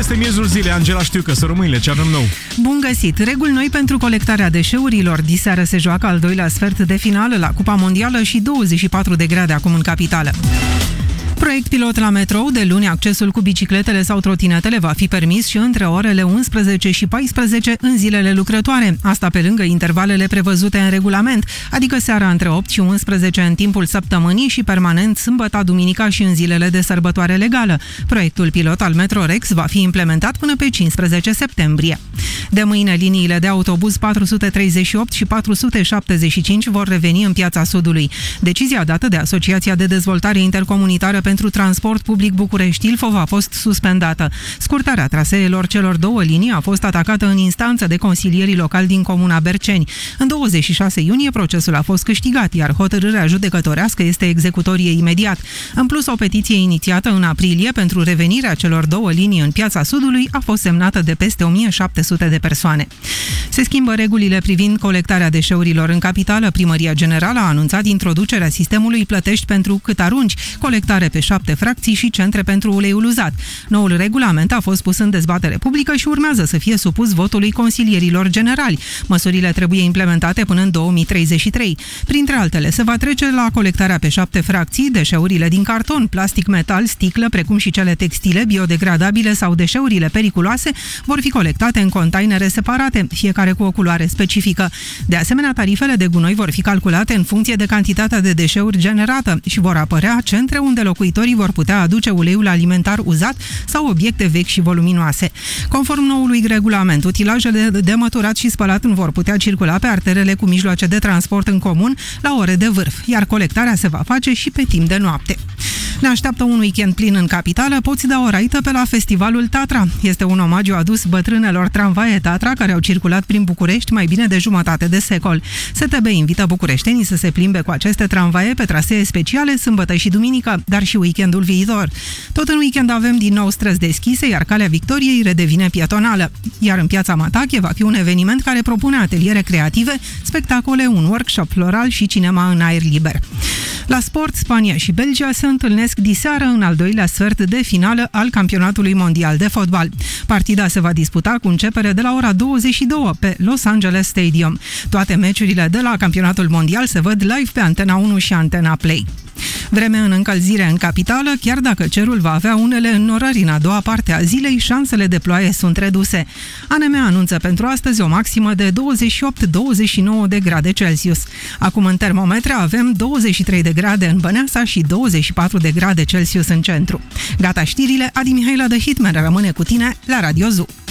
Este miezul zilei, Angela, știu că să rămâile, ce avem nou? Bun găsit! Reguli noi pentru colectarea deșeurilor. Diseară se joacă al doilea sfert de finală la Cupa Mondială și 24 de grade acum în capitală. Proiect pilot la metrou. De luni, accesul cu bicicletele sau trotinetele va fi permis și între orele 11 și 14 în zilele lucrătoare. Asta pe lângă intervalele prevăzute în regulament, adică seara între 8 și 11 în timpul săptămânii și permanent sâmbătă, duminica și în zilele de sărbătoare legală. Proiectul pilot al Metrorex va fi implementat până pe 15 septembrie. De mâine, liniile de autobuz 438 și 475 vor reveni în Piața Sudului. Decizia dată de Asociația de Dezvoltare Intercomunitară pentru Transport Public București Ilfov a fost suspendată. Scurtarea traseelor celor două linii a fost atacată în instanță de consilierii locali din comuna Berceni. În 26 iunie procesul a fost câștigat, iar hotărârea judecătorească este executorie imediat. În plus, o petiție inițiată în aprilie pentru revenirea celor două linii în Piața Sudului a fost semnată de peste 1700 de persoane. Se schimbă regulile privind colectarea deșeurilor în capitală. Primăria Generală a anunțat introducerea sistemului Plătești pentru cât arunci, colectare pe 7 fracții și centre pentru uleiul uzat. Noul regulament a fost pus în dezbatere publică și urmează să fie supus votului consilierilor generali. Măsurile trebuie implementate până în 2033. Printre altele, se va trece la colectarea pe 7 fracții, deșeurile din carton, plastic, metal, sticlă, precum și cele textile, biodegradabile sau deșeurile periculoase, vor fi colectate în containere separate, fiecare cu o culoare specifică. De asemenea, tarifele de gunoi vor fi calculate în funcție de cantitatea de deșeuri generată și vor apărea centre unde locuitorii vor putea aduce uleiul alimentar uzat sau obiecte vechi și voluminoase. Conform noului regulament, utilajele de măturat și spălat nu vor putea circula pe arterele cu mijloace de transport în comun la ore de vârf, iar colectarea se va face și pe timp de noapte. Ne așteaptă un weekend plin în capitală. Poți da o raită pe la Festivalul Tatra. Este un omagiu adus bătrânelor tramvaie Tatra care au circulat prin București mai bine de jumătate de secol. STB invită bucureștenii să se plimbe cu aceste tramvaie pe trasee speciale sâmbătă și duminică, dar și weekendul viitor. Tot în weekend avem din nou străzi deschise, iar Calea Victoriei redevine pietonală. Iar în Piața Matache va fi un eveniment care propune ateliere creative, spectacole, un workshop floral și cinema în aer liber. La sport, Spania și Belgia se întâlnesc diseară în al doilea sfert de finală al Campionatului Mondial de Fotbal. Partida se va disputa cu începere de la ora 22 pe Los Angeles Stadium. Toate meciurile de la Campionatul Mondial se văd live pe Antena 1 și Antena Play. Vreme în încălzire în capitală, chiar dacă cerul va avea unele înnorări în a doua parte a zilei, șansele de ploaie sunt reduse. ANM anunță pentru astăzi o maximă de 28-29 de grade Celsius. Acum în termometre avem 23 de grade în Băneasa și 24 de grade Celsius în centru. Gata știrile, Adi Mihaela de Hitman rămâne cu tine la Radio Zoo.